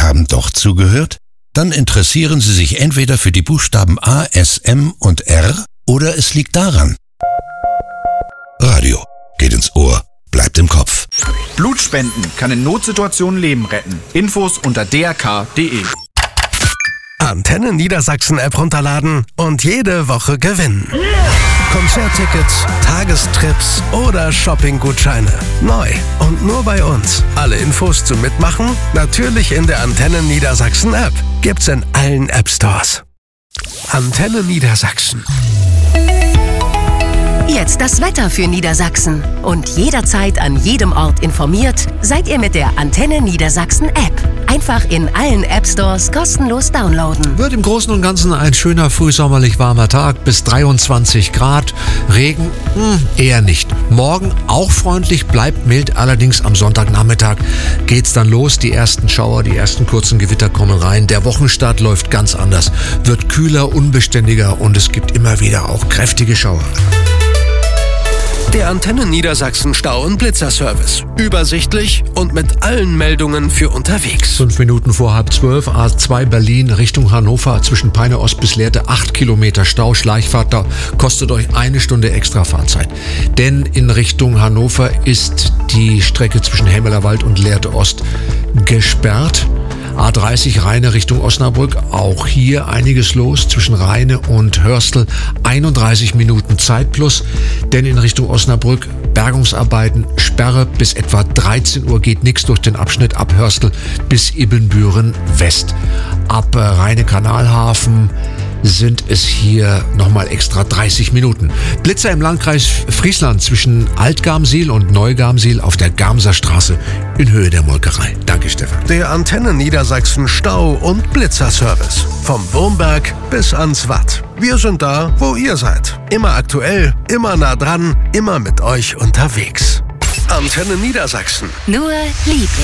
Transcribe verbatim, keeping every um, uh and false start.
haben doch zugehört? Dann interessieren Sie sich entweder für die Buchstaben A, S, M und R oder es liegt daran. Radio geht ins Ohr, bleibt im Kopf. Blutspenden kann in Notsituationen Leben retten. Infos unter d r k punkt d e. Antenne Niedersachsen App runterladen und jede Woche gewinnen. Konzerttickets, Tagestrips oder Shoppinggutscheine. Neu und nur bei uns. Alle Infos zum Mitmachen natürlich in der Antenne Niedersachsen App. Gibt's in allen App Stores. Antenne Niedersachsen. Jetzt das Wetter für Niedersachsen. Und jederzeit an jedem Ort informiert, seid ihr mit der Antenne Niedersachsen App. Einfach in allen App Stores kostenlos downloaden. Wird im Großen und Ganzen ein schöner frühsommerlich warmer Tag bis dreiundzwanzig Grad. Regen? Hm, eher nicht. Morgen auch freundlich, bleibt mild. Allerdings am Sonntagnachmittag geht's dann los. Die ersten Schauer, die ersten kurzen Gewitter kommen rein. Der Wochenstart läuft ganz anders. Wird kühler, unbeständiger und es gibt immer wieder auch kräftige Schauer. Der Antenne Niedersachsen Stau- und Blitzerservice. Übersichtlich und mit allen Meldungen für unterwegs. Fünf Minuten vor halb zwölf, A zwei Berlin Richtung Hannover, zwischen Peine Ost bis Lehrte, acht Kilometer Stau, Schleichfahrt, da kostet euch eine Stunde extra Fahrzeit. Denn in Richtung Hannover ist die Strecke zwischen Hemmelerwald und Lehrte Ost gesperrt. A dreißig Rheine Richtung Osnabrück, auch hier einiges los zwischen Rheine und Hörstel, einunddreißig Minuten Zeit plus, denn in Richtung Osnabrück Bergungsarbeiten, Sperre bis etwa dreizehn Uhr geht nichts durch den Abschnitt ab Hörstel bis Ibbenbüren West. Ab Rheine-Kanalhafen sind es hier nochmal extra dreißig Minuten. Blitzer im Landkreis Friesland zwischen Altgarmsiel und Neugarmsiel auf der Garmser Straße in Höhe der Molkerei. Danke, Stefan. Der Antenne Niedersachsen Stau- und Blitzerservice. Vom Wurmberg bis ans Watt. Wir sind da, wo ihr seid. Immer aktuell, immer nah dran, immer mit euch unterwegs. Antenne Niedersachsen. Nur Liebe.